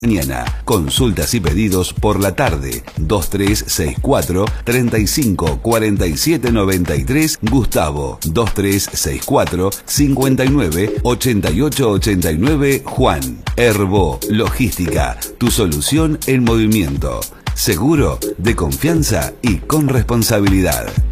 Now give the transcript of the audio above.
Mañana, consultas y pedidos por la tarde, 2364 35 47 93, Gustavo, 2364 59 88 89, Juan. Herbo Logística, tu solución en movimiento. Seguro, de confianza y con responsabilidad.